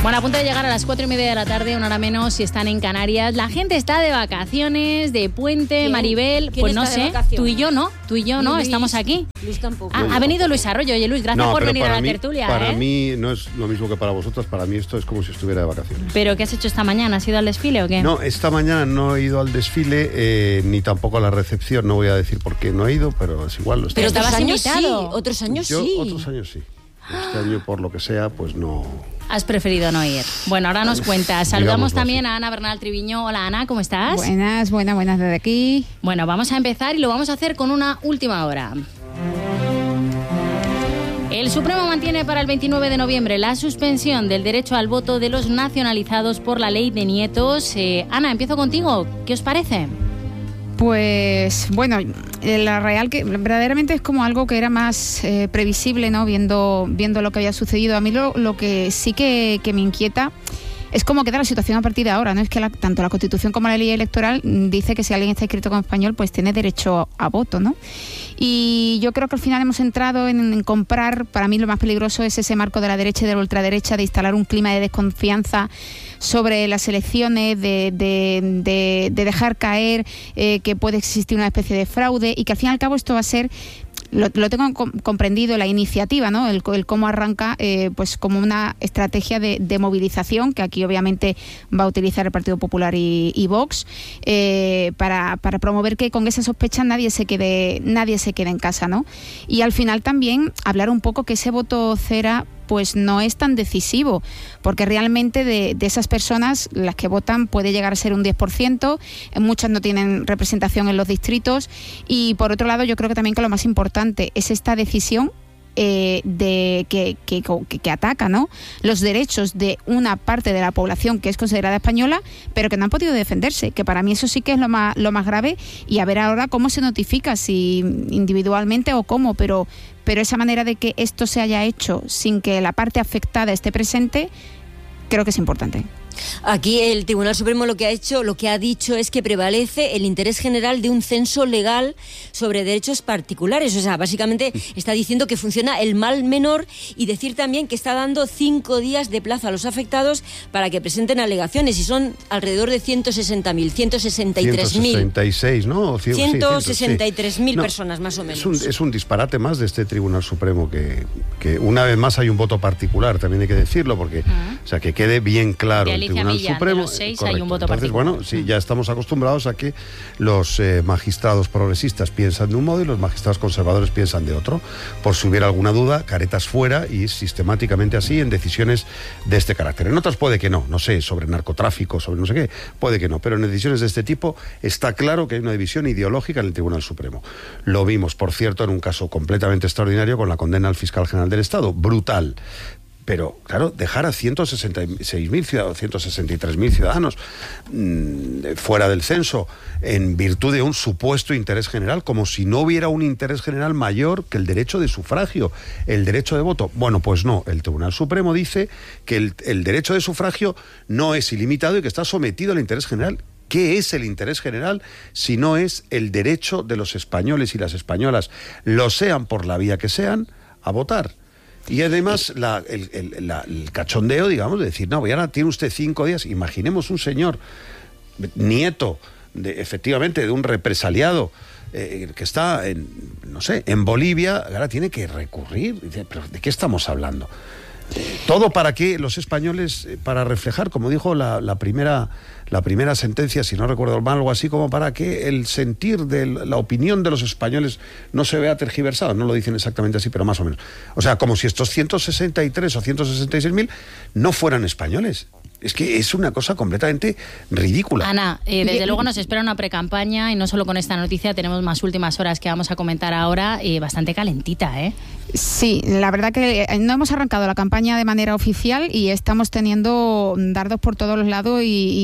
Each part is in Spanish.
Bueno, a punto de llegar a las 4:30 de la tarde, una hora menos si están en Canarias. La gente está de vacaciones, de puente. ¿Quién? Maribel, pues no sé, tú y yo no, Luis, estamos aquí. Luis tampoco. Ha venido Luis Arroyo. Oye, Luis, gracias por venir a la tertulia. Para mí no es lo mismo que para vosotros, para mí esto es como si estuviera de vacaciones. ¿Pero qué has hecho esta mañana? ¿Has ido al desfile o qué? No, esta mañana no he ido al desfile, ni tampoco a la recepción, no voy a decir por qué no he ido, pero es igual. Pero estabas invitado. Otros años sí. Otros años sí. Este año, por lo que sea, pues no... Has preferido no ir. Bueno, ahora nos cuentas. Saludamos también a Ana Bernal Triviño. Hola, Ana, ¿cómo estás? Buenas desde aquí. Bueno, vamos a empezar y lo vamos a hacer con una última hora. El Supremo mantiene para el 29 de noviembre la suspensión del derecho al voto de los nacionalizados por la ley de nietos. Ana, empiezo contigo. ¿Qué os parece? Pues bueno, la real que verdaderamente es como algo que era más previsible, ¿no? Viendo lo que había sucedido. A mí lo que sí que me inquieta es cómo queda la situación a partir de ahora, ¿no? Es que tanto la Constitución como la ley electoral dice que si alguien está inscrito como español, pues tiene derecho a voto, ¿no? Y yo creo que al final hemos entrado en comprar, para mí lo más peligroso es ese marco de la derecha y de la ultraderecha, de instalar un clima de desconfianza sobre las elecciones, de dejar caer que puede existir una especie de fraude y que al fin y al cabo esto va a ser... Lo tengo comprendido, la iniciativa, ¿no? El cómo arranca pues como una estrategia de movilización que aquí obviamente va a utilizar el Partido Popular y Vox para promover que con esa sospecha nadie se quede en casa, ¿no? Y al final también hablar un poco que ese voto cera pues no es tan decisivo, porque realmente de esas personas, las que votan puede llegar a ser un 10%, muchas no tienen representación en los distritos y por otro lado yo creo que también que lo más importante es esta decisión que ataca, ¿no?, los derechos de una parte de la población que es considerada española, pero que no han podido defenderse, que para mí eso sí que es lo más grave, y a ver ahora cómo se notifica, si individualmente o cómo, pero esa manera de que esto se haya hecho sin que la parte afectada esté presente, creo que es importante. Aquí el Tribunal Supremo lo que ha dicho es que prevalece el interés general de un censo legal sobre derechos particulares. O sea, básicamente está diciendo que funciona el mal menor y decir también que está dando 5 días de plazo a los afectados para que presenten alegaciones y son alrededor de 160.000, 163.000. 166, ¿no? 163.000 personas más o menos. Es un disparate más de este Tribunal Supremo que una vez más hay un voto particular, también hay que decirlo, porque o sea, que quede bien claro. El Tribunal Supremo, de los 6 hay un voto particular. Bueno, sí, ya estamos acostumbrados a que los magistrados progresistas piensan de un modo y los magistrados conservadores piensan de otro. Por si hubiera alguna duda, caretas fuera y sistemáticamente así en decisiones de este carácter. En otras puede que no sé, sobre narcotráfico, sobre no sé qué, puede que no, pero en decisiones de este tipo está claro que hay una división ideológica en el Tribunal Supremo. Lo vimos, por cierto, en un caso completamente extraordinario con la condena al fiscal general del Estado, brutal. Pero, claro, dejar a 166.000 ciudadanos, 163.000 ciudadanos fuera del censo en virtud de un supuesto interés general, como si no hubiera un interés general mayor que el derecho de sufragio, el derecho de voto. Bueno, pues no, el Tribunal Supremo dice que el derecho de sufragio no es ilimitado y que está sometido al interés general. ¿Qué es el interés general si no es el derecho de los españoles y las españolas, lo sean por la vía que sean, a votar? Y además el cachondeo, digamos, de decir, no, ahora tiene usted 5 días. Imaginemos un señor nieto efectivamente de un represaliado que está en Bolivia, ahora tiene que recurrir. Dice, pero ¿de qué estamos hablando? Todo para que los españoles, para reflejar, como dijo la primera sentencia, si no recuerdo mal, algo así como para que el sentir de la opinión de los españoles no se vea tergiversado. No lo dicen exactamente así, pero más o menos. O sea, como si estos 163 o 166.000 no fueran españoles. Es que es una cosa completamente ridícula. Ana, desde luego nos espera una precampaña y no solo con esta noticia, tenemos más últimas horas que vamos a comentar ahora, bastante calentita, ¿eh? Sí, la verdad que no hemos arrancado la campaña de manera oficial y estamos teniendo dardos por todos los lados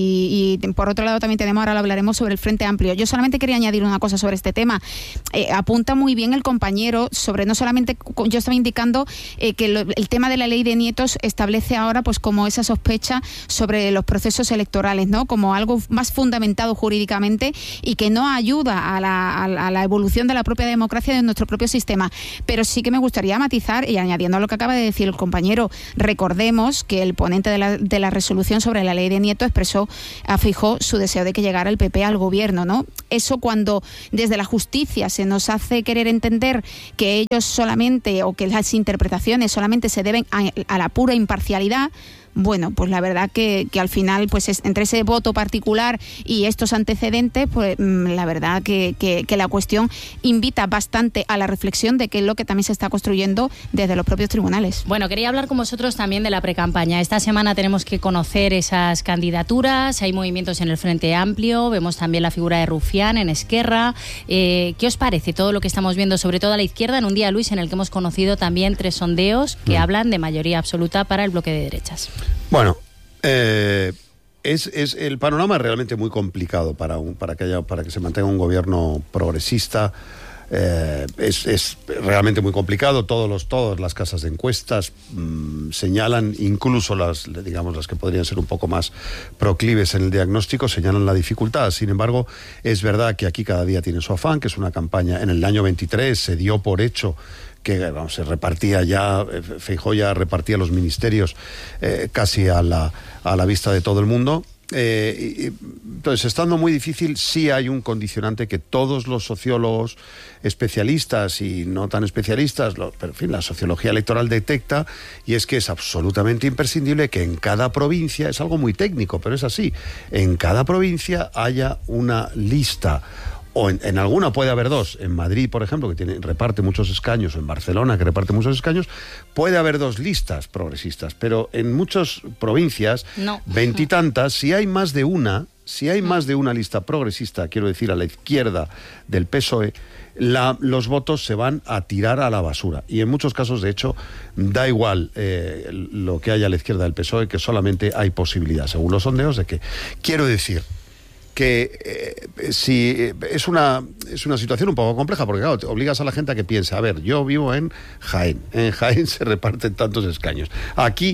y por otro lado también tenemos, ahora lo hablaremos, sobre el Frente Amplio. Yo solamente quería añadir una cosa sobre este tema. Apunta muy bien el compañero sobre, no solamente, yo estaba indicando que el tema de la ley de nietos establece ahora pues como esa sospecha sobre los procesos electorales, ¿no? Como algo más fundamentado jurídicamente y que no ayuda a la evolución de la propia democracia de nuestro propio sistema. Pero sí que me gustaría gustaría matizar, y añadiendo a lo que acaba de decir el compañero, recordemos que el ponente de la resolución sobre la ley de Nieto expresó a Feijóo su deseo de que llegara el PP al gobierno, ¿no? Eso, cuando desde la justicia se nos hace querer entender que ellos solamente, o que las interpretaciones solamente se deben a la pura imparcialidad, bueno, pues la verdad que al final, pues entre ese voto particular y estos antecedentes, pues la verdad que la cuestión invita bastante a la reflexión de qué es lo que también se está construyendo desde los propios tribunales. Bueno, quería hablar con vosotros también de la precampaña. Esta semana tenemos que conocer esas candidaturas, hay movimientos en el Frente Amplio, vemos también la figura de Rufián en Esquerra. ¿Qué os parece todo lo que estamos viendo, sobre todo a la izquierda, en un día, Luis, en el que hemos conocido también 3 sondeos que hablan de mayoría absoluta para el bloque de derechas? Bueno, el panorama es realmente muy complicado para que se mantenga un gobierno progresista. Es realmente muy complicado. Todas las casas de encuestas señalan, incluso las que podrían ser un poco más proclives en el diagnóstico, señalan la dificultad. Sin embargo, es verdad que aquí cada día tiene su afán, que es una campaña. En el año 23 se dio por hecho que se repartía ya, Feijóo ya repartía los ministerios casi a la vista de todo el mundo. Entonces, estando muy difícil, sí hay un condicionante que todos los sociólogos especialistas y no tan especialistas, pero en fin, la sociología electoral detecta, y es que es absolutamente imprescindible que en cada provincia, es algo muy técnico, pero es así, en cada provincia haya una lista. O en alguna puede haber 2. En Madrid, por ejemplo, que reparte muchos escaños, o en Barcelona, que reparte muchos escaños, puede haber 2 listas progresistas. Pero en muchas provincias, no. 20 y tantas, si hay más de una lista progresista, quiero decir, a la izquierda del PSOE, los votos se van a tirar a la basura. Y en muchos casos, de hecho, da igual lo que haya a la izquierda del PSOE, que solamente hay posibilidad, según los sondeos, de que, quiero decir, que si es una situación un poco compleja, porque claro, te obligas a la gente a que piense, a ver, yo vivo en Jaén se reparten tantos escaños. Aquí,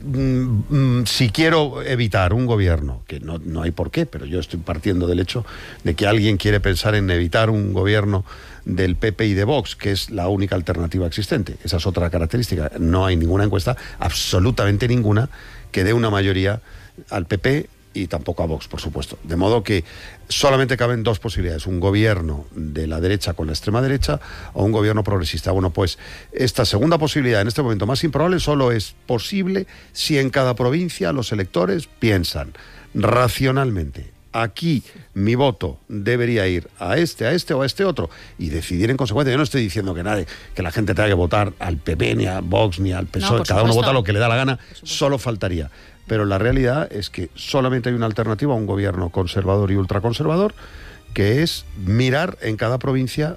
si quiero evitar un gobierno, que no hay por qué, pero yo estoy partiendo del hecho de que alguien quiere pensar en evitar un gobierno del PP y de Vox, que es la única alternativa existente. Esa es otra característica. No hay ninguna encuesta, absolutamente ninguna, que dé una mayoría al PP y tampoco a Vox, por supuesto. De modo que solamente caben 2 posibilidades: un gobierno de la derecha con la extrema derecha o un gobierno progresista. Bueno, pues esta segunda posibilidad, en este momento más improbable, solo es posible si en cada provincia los electores piensan racionalmente: aquí mi voto debería ir a este o a este otro, y decidir en consecuencia. Yo no estoy diciendo que la gente tenga que votar al PP, ni a Vox, ni al PSOE, no, cada uno vota lo que le da la gana, solo faltaría. Pero la realidad es que solamente hay una alternativa a un gobierno conservador y ultraconservador, que es mirar en cada provincia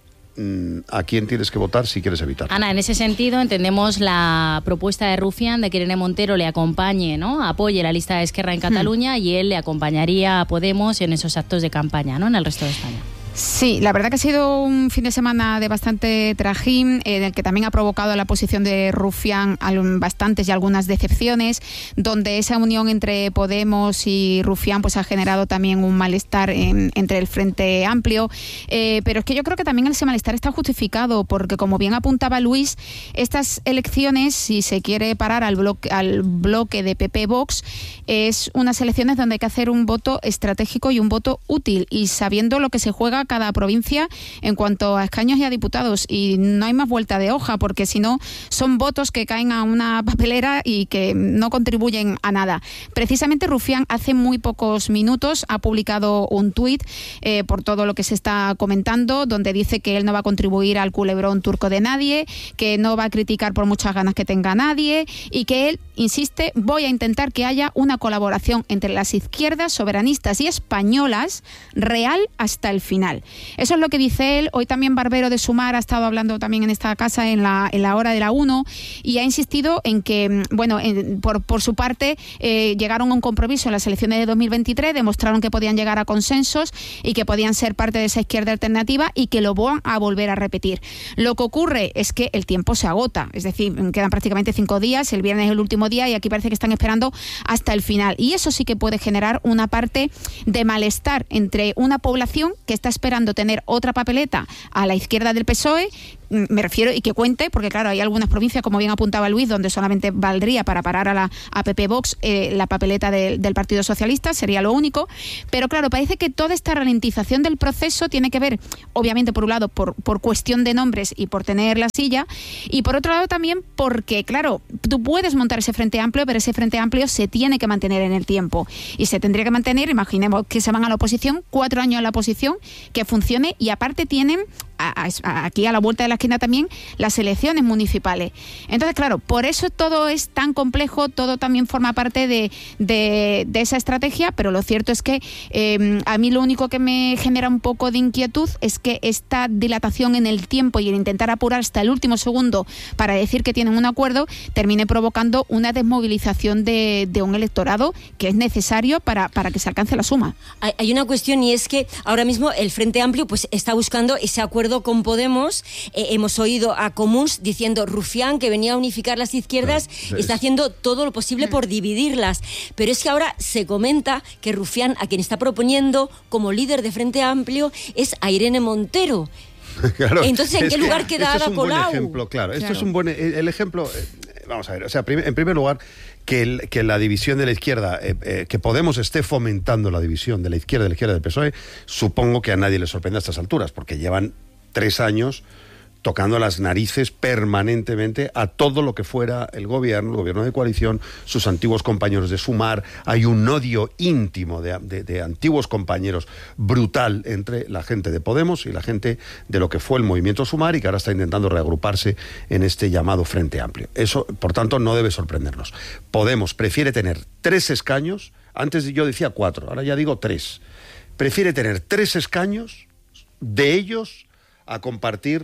a quién tienes que votar si quieres evitar. Ana, en ese sentido entendemos la propuesta de Rufián de que Irene Montero le acompañe, ¿no? Apoye la lista de Esquerra en Cataluña y él le acompañaría a Podemos en esos actos de campaña, ¿no? En el resto de España. Sí, la verdad que ha sido un fin de semana de bastante trajín, en el que también ha provocado la posición de Rufián bastantes y algunas decepciones, donde esa unión entre Podemos y Rufián pues ha generado también un malestar entre el Frente Amplio, pero es que yo creo que también ese malestar está justificado, porque como bien apuntaba Luis, estas elecciones, si se quiere parar al bloque de PP-Vox, es unas elecciones donde hay que hacer un voto estratégico y un voto útil, y sabiendo lo que se juega cada provincia en cuanto a escaños y a diputados, y no hay más vuelta de hoja, porque si no son votos que caen a una papelera y que no contribuyen a nada. Precisamente Rufián hace muy pocos minutos ha publicado un tuit por todo lo que se está comentando, donde dice que él no va a contribuir al culebrón turco de nadie, que no va a criticar por muchas ganas que tenga nadie, y que él insiste: voy a intentar que haya una colaboración entre las izquierdas soberanistas y españolas real hasta el final. Eso es lo que dice él. Hoy también Barbero de Sumar ha estado hablando también en esta casa en la hora de la 1, y ha insistido en que, bueno, por su parte llegaron a un compromiso en las elecciones de 2023, demostraron que podían llegar a consensos y que podían ser parte de esa izquierda alternativa, y que lo van a volver a repetir. Lo que ocurre es que el tiempo se agota, es decir, quedan prácticamente 5 días, el viernes es el último día y aquí parece que están esperando hasta el final, y eso sí que puede generar una parte de malestar entre una población que está esperando tener otra papeleta a la izquierda del PSOE, me refiero, y que cuente, porque claro, hay algunas provincias, como bien apuntaba Luis, donde solamente valdría para parar a la APP Vox la papeleta del Partido Socialista, sería lo único. Pero claro, parece que toda esta ralentización del proceso tiene que ver, obviamente, por un lado, por cuestión de nombres y por tener la silla, y por otro lado también porque, claro, tú puedes montar ese Frente Amplio, pero ese Frente Amplio se tiene que mantener en el tiempo, y se tendría que mantener, imaginemos que se van a la oposición, 4 años a la oposición, que funcione, y aparte tienen aquí a la vuelta de la esquina también las elecciones municipales. Entonces, claro, por eso todo es tan complejo, todo también forma parte de esa estrategia, pero lo cierto es que a mí lo único que me genera un poco de inquietud es que esta dilatación en el tiempo y el intentar apurar hasta el último segundo para decir que tienen un acuerdo termine provocando una desmovilización de un electorado que es necesario para que se alcance la suma. Hay una cuestión, y es que ahora mismo el Frente Amplio pues está buscando ese acuerdo con Podemos. Hemos oído a Comuns diciendo Rufián, que venía a unificar las izquierdas, está haciendo todo lo posible por dividirlas. Pero es que ahora se comenta que Rufián, a quien está proponiendo como líder de Frente Amplio, es a Irene Montero. Claro, entonces, ¿en qué lugar queda Ada Colau? Buen ejemplo, claro. Esto es un buen ejemplo. Vamos a ver, o sea, en primer lugar, que la división de la izquierda, que Podemos esté fomentando la división de la izquierda del PSOE, supongo que a nadie le sorprende a estas alturas, porque llevan 3 años tocando las narices permanentemente a todo lo que fuera el gobierno de coalición, sus antiguos compañeros de Sumar. Hay un odio íntimo de antiguos compañeros brutal entre la gente de Podemos y la gente de lo que fue el movimiento Sumar, y que ahora está intentando reagruparse en este llamado Frente Amplio. Eso, por tanto, no debe sorprendernos. Podemos prefiere tener 3 escaños, antes yo decía 4, ahora ya digo 3. Prefiere tener 3 escaños, de ellos a compartir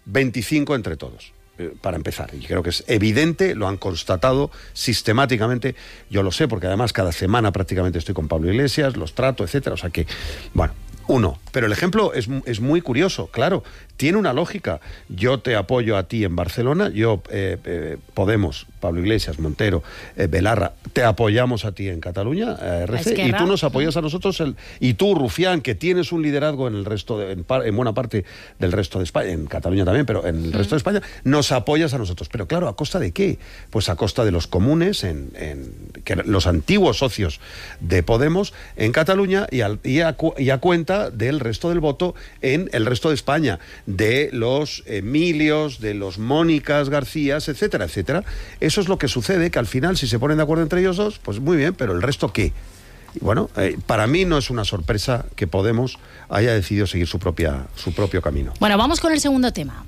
25 entre todos, para empezar. Y creo que es evidente, lo han constatado sistemáticamente, yo lo sé, porque además cada semana prácticamente estoy con Pablo Iglesias, los trato, etcétera, o sea que, bueno, uno. Pero el ejemplo es muy curioso, claro, tiene una lógica. Yo te apoyo a ti en Barcelona, yo, Podemos, Pablo Iglesias, Montero, Belarra, te apoyamos a ti en Cataluña, RC, y tú nos apoyas a nosotros, y tú, Rufián, que tienes un liderazgo en el resto, en buena parte del resto de España, en Cataluña también, pero en el resto de España, nos apoyas a nosotros. Pero claro, ¿a costa de qué? Pues a costa de los comunes, que los antiguos socios de Podemos en Cataluña, y a cuenta del resto del voto en el resto de España, de los Emilios, de los Mónicas Garcías, etcétera, etcétera. Eso es lo que sucede, que al final, si se ponen de acuerdo entre ellos dos, pues muy bien, pero ¿el resto qué? Y bueno, para mí no es una sorpresa que Podemos haya decidido seguir su propio camino. Bueno, vamos con el segundo tema.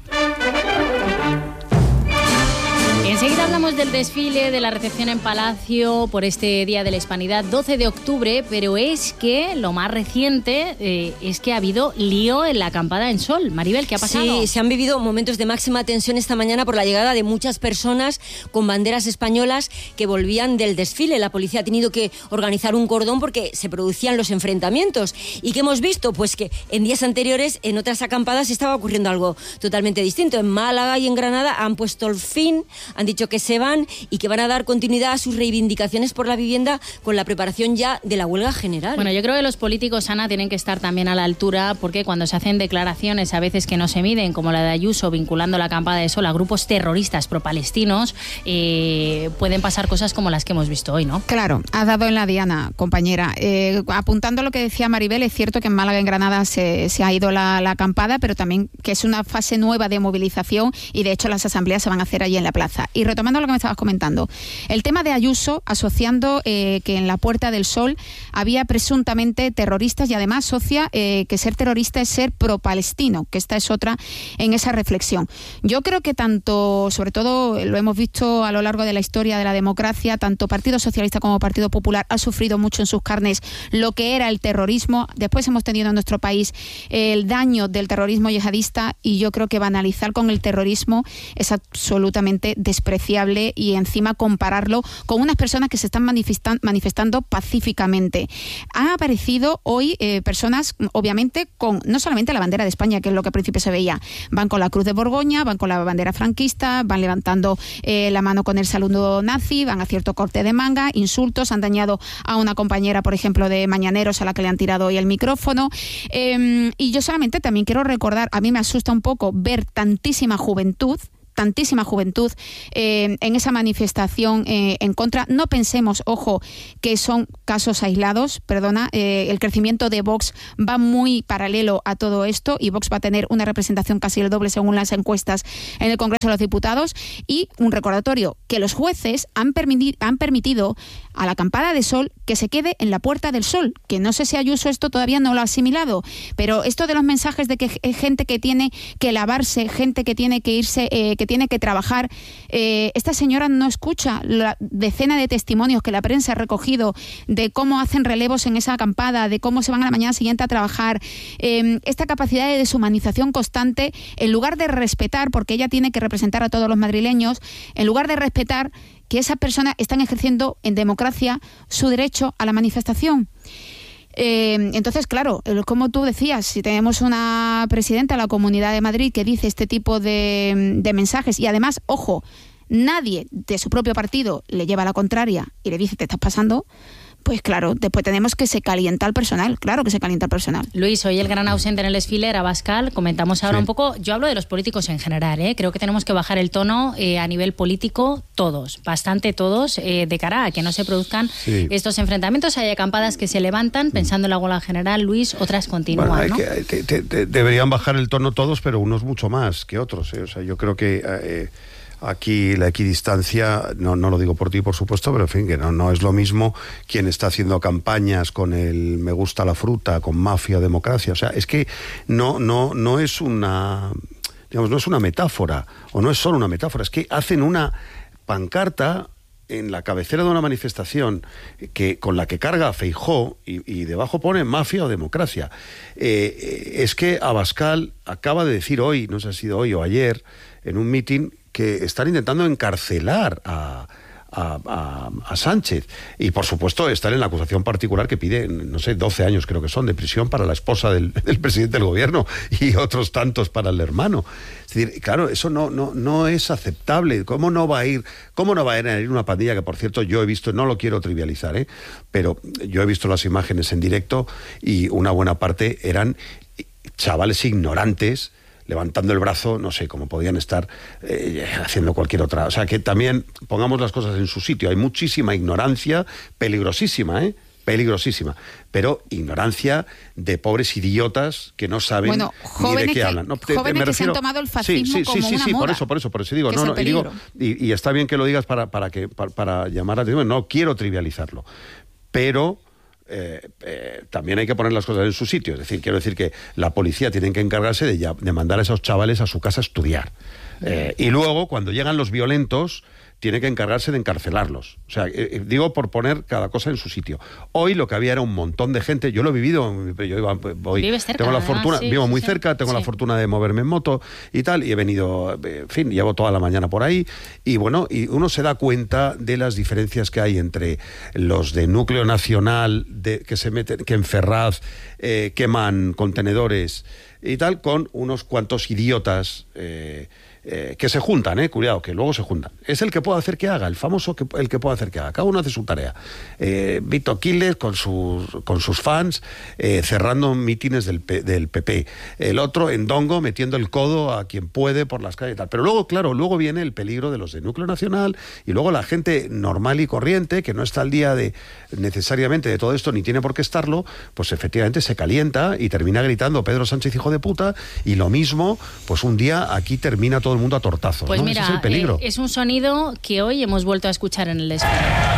Enseguida hablamos del desfile, de la recepción en Palacio por este Día de la Hispanidad, 12 de octubre, pero es que lo más reciente es que ha habido lío en la acampada en Sol. Maribel, ¿qué ha pasado? Sí, se han vivido momentos de máxima tensión esta mañana por la llegada de muchas personas con banderas españolas que volvían del desfile. La policía ha tenido que organizar un cordón porque se producían los enfrentamientos. ¿Y qué hemos visto? Pues que en días anteriores, en otras acampadas, estaba ocurriendo algo totalmente distinto. En Málaga y en Granada han puesto el fin, han dicho que se van y que van a dar continuidad a sus reivindicaciones por la vivienda con la preparación ya de la huelga general. Bueno, yo creo que los políticos, Ana, tienen que estar también a la altura, porque cuando se hacen declaraciones a veces que no se miden, como la de Ayuso vinculando la acampada de Sol a grupos terroristas pro-palestinos, pueden pasar cosas como las que hemos visto hoy, ¿no? Claro, has dado en la diana, compañera. Apuntando a lo que decía Maribel, es cierto que en Málaga y en Granada se ha ido la acampada, pero también que es una fase nueva de movilización, y de hecho las asambleas se van a hacer allí en la plaza. Y retomando lo que me estabas comentando, el tema de Ayuso asociando que en la Puerta del Sol había presuntamente terroristas, y además asocia que ser terrorista es ser pro-palestino, que esta es otra en esa reflexión. Yo creo que tanto, sobre todo lo hemos visto a lo largo de la historia de la democracia, tanto Partido Socialista como Partido Popular ha sufrido mucho en sus carnes lo que era el terrorismo. Después hemos tenido en nuestro país el daño del terrorismo yihadista, y yo creo que banalizar con el terrorismo es absolutamente despreciable. despreciable y encima compararlo con unas personas que se están manifestando pacíficamente. Han aparecido hoy personas, obviamente, con no solamente la bandera de España, que es lo que al principio se veía, van con la cruz de Borgoña, van con la bandera franquista, van levantando la mano con el saludo nazi, van a cierto corte de manga, insultos, han dañado a una compañera, por ejemplo, de Mañaneros, a la que le han tirado hoy el micrófono. Y yo solamente también quiero recordar, a mí me asusta un poco ver tantísima juventud en esa manifestación en contra. No pensemos, ojo, que son casos aislados, el crecimiento de Vox va muy paralelo a todo esto y Vox va a tener una representación casi el doble según las encuestas en el Congreso de los Diputados. Y un recordatorio, que los jueces han permitido a la Acampada de Sol que se quede en la Puerta del Sol, que no sé si Ayuso esto todavía no lo ha asimilado, pero esto de los mensajes de que gente que tiene que lavarse, gente que tiene que irse, que tiene que trabajar, esta señora no escucha la decena de testimonios que la prensa ha recogido de cómo hacen relevos en esa acampada, de cómo se van a la mañana siguiente a trabajar, esta capacidad de deshumanización constante, en lugar de respetar, porque ella tiene que representar a todos los madrileños, en lugar de respetar que esas personas están ejerciendo en democracia su derecho a la manifestación. Entonces, claro, como tú decías, si tenemos una presidenta de la Comunidad de Madrid que dice este tipo de mensajes y además, ojo, nadie de su propio partido le lleva la contraria y le dice te estás pasando, pues claro, después tenemos que se calienta el personal, claro que se calienta el personal. Luis, hoy el gran ausente en el desfile era Abascal, comentamos ahora un poco, yo hablo de los políticos en general, creo que tenemos que bajar el tono a nivel político todos, bastante todos, de cara a que no se produzcan estos enfrentamientos. Hay acampadas que se levantan pensando en la huelga general, Luis, otras continúan, bueno, ¿no? Deberían bajar el tono todos, pero unos mucho más que otros, O sea, yo creo que aquí la equidistancia, no lo digo por ti, por supuesto, pero en fin, que no es lo mismo quien está haciendo campañas con el me gusta la fruta, con mafia, democracia. O sea, es que no es una, digamos, no es una metáfora, o no es solo una metáfora, es que hacen una pancarta en la cabecera de una manifestación con la que carga Feijóo y debajo pone mafia o democracia. Es que Abascal acaba de decir hoy, no sé si ha sido hoy o ayer, en un mitin, que están intentando encarcelar a Sánchez y por supuesto están en la acusación particular que pide, no sé, 12 años creo que son de prisión para la esposa del presidente del gobierno y otros tantos para el hermano. Es decir, claro, eso no es aceptable. ¿Cómo no va a ir una pandilla que, por cierto, yo he visto, no lo quiero trivializar, pero yo he visto las imágenes en directo y una buena parte eran chavales ignorantes levantando el brazo, no sé, como podían estar haciendo cualquier otra. O sea, que también pongamos las cosas en su sitio. Hay muchísima ignorancia, peligrosísima, peligrosísima, pero ignorancia de pobres idiotas que no saben ni de qué hablan. No, jóvenes que se han tomado el fascismo como una moda. Por eso digo, y está bien que lo digas para llamar la atención. No quiero trivializarlo, pero también hay que poner las cosas en su sitio. Es decir, quiero decir que la policía tiene que encargarse de mandar a esos chavales a su casa a estudiar. Y luego, cuando llegan los violentos, tiene que encargarse de encarcelarlos. O sea, digo por poner cada cosa en su sitio. Hoy lo que había era un montón de gente. Yo lo he vivido, Vives cerca, tengo la fortuna, sí, vivo muy cerca, tengo la fortuna de moverme en moto y tal, y he venido, en fin, llevo toda la mañana por ahí, y bueno, y uno se da cuenta de las diferencias que hay entre los de núcleo nacional, que se meten, que en Ferraz queman contenedores y tal, con unos cuantos idiotas que se juntan, cuidado, que luego se juntan. Es el que puede hacer que haga, el famoso el que puede hacer que haga. Cada uno hace su tarea. Vito Quiles con sus fans cerrando mítines del PP. El otro en Dongo metiendo el codo a quien puede por las calles y tal. Pero luego, claro, luego viene el peligro de los de núcleo nacional y luego la gente normal y corriente que no está al día necesariamente de todo esto ni tiene por qué estarlo, pues efectivamente se calienta y termina gritando Pedro Sánchez hijo de puta, y lo mismo, pues un día aquí termina todo el mundo a tortazos. Pues ¿no? mira, ese es el peligro. Es un sonido que hoy hemos vuelto a escuchar en el desfile.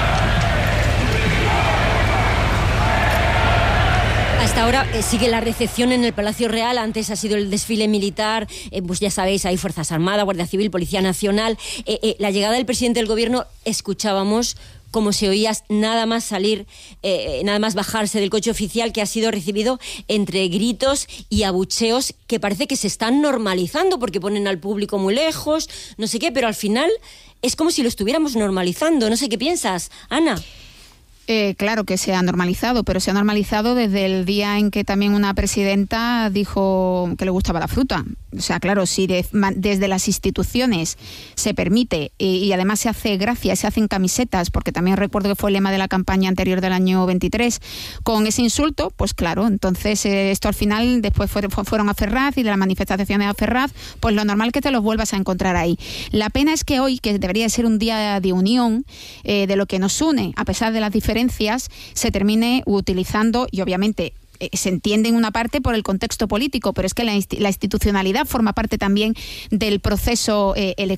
Hasta ahora sigue la recepción en el Palacio Real. Antes ha sido el desfile militar, pues ya sabéis, hay Fuerzas Armadas, Guardia Civil, Policía Nacional. La llegada del presidente del Gobierno, escuchábamos como se oía nada más salir, nada más bajarse del coche oficial, que ha sido recibido entre gritos y abucheos que parece que se están normalizando porque ponen al público muy lejos, no sé qué, pero al final es como si lo estuviéramos normalizando. No sé qué piensas, Ana. Claro que se ha normalizado, pero se ha normalizado desde el día en que también una presidenta dijo que le gustaba la fruta. O sea, claro, si desde las instituciones se permite y además se hace gracia, se hacen camisetas, porque también recuerdo que fue el lema de la campaña anterior del año 23, con ese insulto, pues claro, entonces esto al final después fueron a Ferraz y de las manifestaciones a Ferraz, pues lo normal es que te los vuelvas a encontrar ahí. La pena es que hoy, que debería ser un día de unión, de lo que nos une, a pesar de las diferencias, se termine utilizando, y obviamente se entiende en una parte por el contexto político, pero es que la institucionalidad forma parte también del proceso electoral.